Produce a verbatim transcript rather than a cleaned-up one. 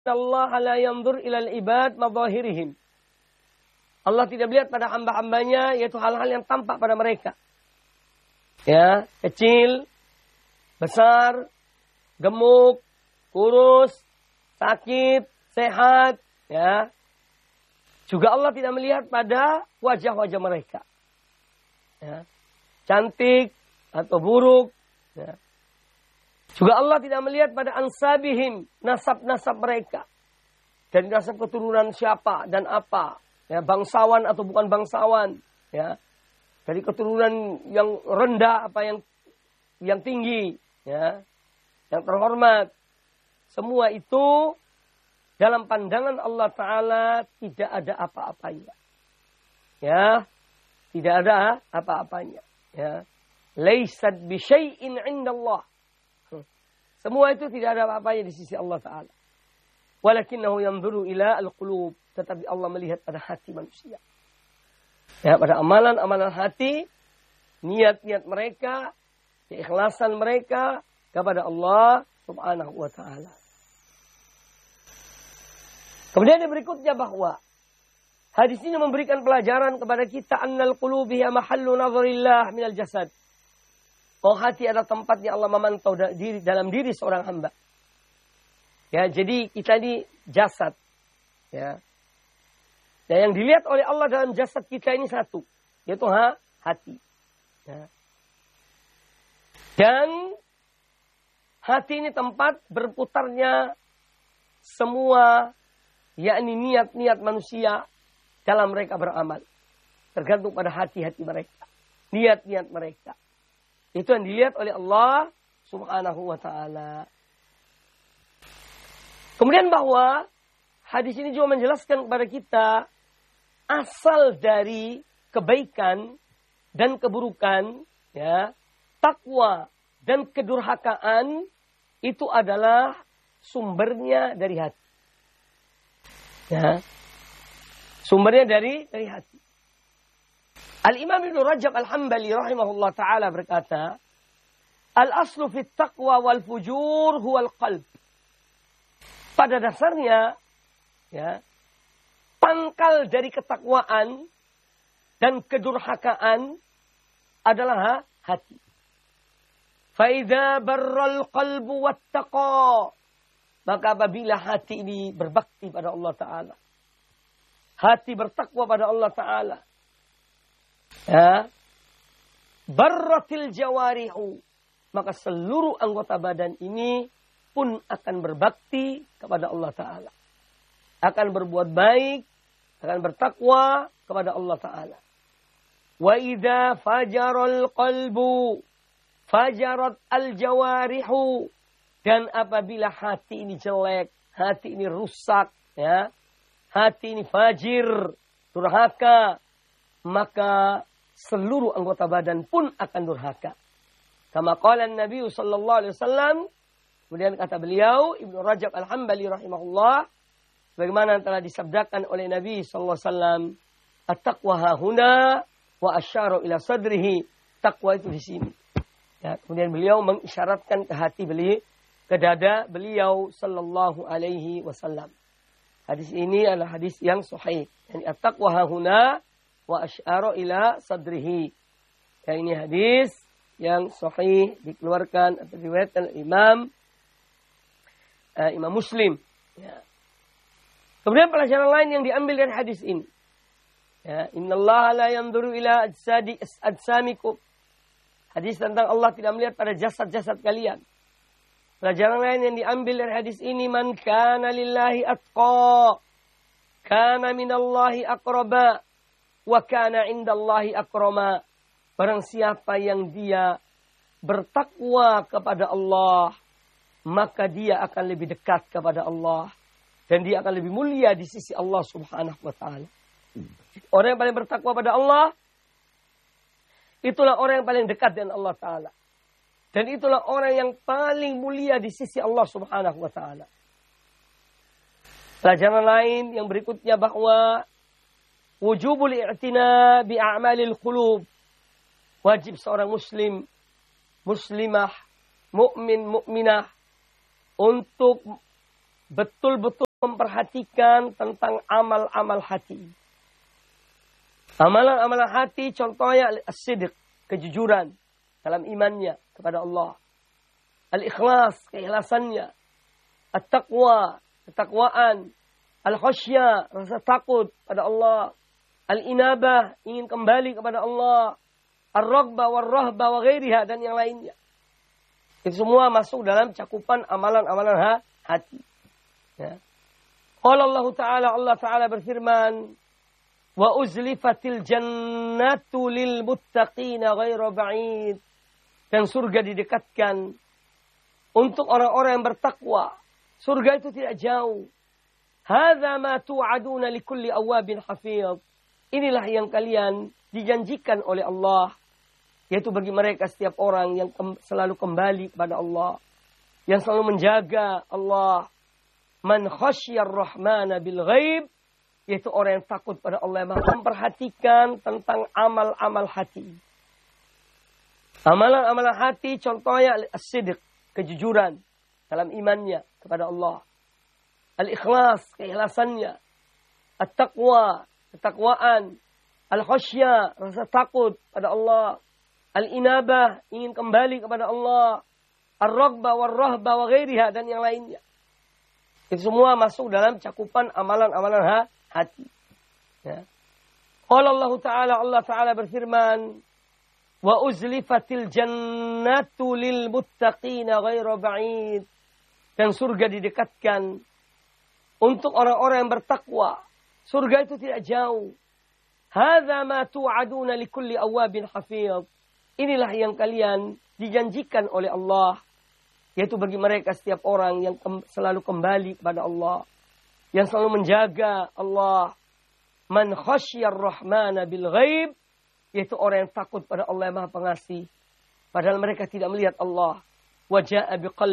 innallaha la yanzur ilal ibad madahirihim. Allah tidak melihat pada hamba-hambanya, yaitu hal-hal yang tampak pada mereka. Ya, kecil, besar, gemuk, kurus, sakit, sehat, ya. Juga Allah tidak melihat pada wajah-wajah mereka. Ya. Cantik atau buruk. Ya. Juga Allah tidak melihat pada ansabihim, nasab-nasab mereka. Dari nasab keturunan siapa dan apa. Ya, bangsawan atau bukan bangsawan, ya, dari keturunan yang rendah apa yang yang tinggi, ya, yang terhormat, semua itu dalam pandangan Allah Taala tidak ada apa-apanya, ya, tidak ada apa-apanya, ya, laisat bi syai'in 'indallah, semua itu tidak ada apa-apanya di sisi Allah Taala. Walakinnahu yanzuru ila al-qulub, tetapi Allah melihat pada hati manusia. Ya, pada amalan-amalan hati, niat-niat mereka, keikhlasan mereka kepada Allah Subhanahu wa taala. Kemudian yang berikutnya bahwa hadis ini memberikan pelajaran kepada kita annal qulubi ya mahallu nazarillah minal jasad. Oh, hati adalah tempatnya Allah memantau diri dalam diri seorang hamba. Ya, jadi kita ini jasad. Ya. Dan yang dilihat oleh Allah dalam jasad kita ini satu, yaitu ha, hati. Ya. Dan hati ini tempat berputarnya semua, yakni niat-niat manusia dalam mereka beramal. Tergantung pada hati-hati mereka, niat-niat mereka. Itu yang dilihat oleh Allah Subhanahu wa ta'ala. Kemudian bahwa hadis ini juga menjelaskan kepada kita asal dari kebaikan dan keburukan, ya, takwa dan kedurhakaan itu adalah sumbernya dari hati. Ya. Sumbernya dari dari hati. Al-Imam Ibnu Rajab Al-Hambali rahimahullah taala berkata, "Al-aslu fit taqwa wal fujur huwal qalb." Pada dasarnya, ya, pangkal dari ketakwaan dan kedurhakaan adalah hati. Faidza barral qalbu wattaqa, maka apabila hati ini berbakti pada Allah Ta'ala, hati bertakwa pada Allah Ta'ala, ya, barratil jawarihu, maka seluruh anggota badan ini pun akan berbakti kepada Allah Ta'ala. Akan berbuat baik, akan bertakwa kepada Allah Ta'ala. Wa idza fajaral qalbu fajarat al-jawarihu, dan apabila hati ini jelek, hati ini rusak, ya, hati ini fajir, durhaka, maka seluruh anggota badan pun akan durhaka. Kama qala Nabi sallallahu alaihi wasallam, kemudian kata beliau Ibnu Rajab Al-Hambali rahimahullah, bagaimana telah disabdakan oleh Nabi sallallahu alaihi wasallam, at-taqwa hahuna wa asyara ila sadrihi, takwa itu di sini. Ya, kemudian beliau mengisyaratkan ke hati beliau, ke dada beliau sallallahu alaihi wasallam. Hadis ini adalah hadis yang sahih. Yani at-taqwa hahuna wa asyara ila sadrihi. Ya, ini hadis yang sahih dikeluarkan atau diriwayatkan Imam uh, Imam Muslim. Ya. Kemudian pelajaran lain yang diambil dari hadis ini. Ya, innallaha la yanzuru ila ajsadi ajsamikum. Hadis tentang Allah tidak melihat pada jasad-jasad kalian. Pelajaran lain yang diambil dari hadis ini, man kana lillahi atqa, kana minallahi aqraba, wa kana indallahi akrama. Barang siapa yang dia bertakwa kepada Allah, maka dia akan lebih dekat kepada Allah, dan dia akan lebih mulia di sisi Allah Subhanahu wa taala. Orang yang paling bertakwa pada Allah, itulah orang yang paling dekat dengan Allah Ta'ala. Dan itulah orang yang paling mulia di sisi Allah Subhanahu wa Ta'ala. Pelajaran lain yang berikutnya bahwa wujubul i'tina bi a'malil qulub. Wajib seorang muslim, muslimah, mukmin, mukminah untuk betul-betul memperhatikan tentang amal-amal hati. Amalan-amalan hati contohnya as-sidq, kejujuran dalam imannya kepada Allah. Al-ikhlas, keikhlasannya. At-taqwa, ketakwaan. Al-khasyah, rasa takut pada Allah. Al-inabah, ingin kembali kepada Allah. Ar-raghbah war-rahbah wa ghairiha, dan yang lainnya. Itu semua masuk dalam cakupan amalan-amalan hati. Ya. Qala Allah Ta'ala, Allah Ta'ala berfirman, wa uzlifatil jannatu lil muttaqina ghairu ba'id. Dan surga didekatkan untuk orang-orang yang bertakwa. Surga itu tidak jauh. Hadza ma tu'aduna likulli awwabin hafidh. Inilah yang kalian dijanjikan oleh Allah, yaitu bagi mereka setiap orang yang ke- selalu kembali kepada Allah, yang selalu menjaga Allah. Man khasyar rahmana bil ghaib, yaitu orang yang takut pada Allah, yang memperhatikan tentang amal-amal hati. Amalan-amalan hati contohnya as-sidq, kejujuran dalam imannya kepada Allah. Al-ikhlas, keikhlasannya. At-taqwa, ketakwaan. Al-khasyah, rasa takut pada Allah. Al-inabah, ingin kembali kepada Allah. Ar-raghbah war-rahbah wa ghairiha, dan yang lainnya. Itu semua masuk dalam cakupan amalan-amalan hati. Ya. Qala Allah Ta'ala, Allah Ta'ala berfirman, wa uzlifatil jannatu lil muttaqina ghairu ba'id. Dan surga didekatkan untuk orang-orang yang bertakwa. Surga itu tidak jauh. Hadza ma tu'aduna likulli awwabin hafidh. Inilah yang kalian dijanjikan oleh Allah, yaitu bagi mereka setiap orang yang ke- selalu kembali kepada Allah, yang selalu menjaga Allah. Man khasyar rahmana bil ghaib, yaitu orang yang takut pada Allah yang Maha Pengasih, padahal mereka tidak melihat Allah. Wa ja'a biqalbin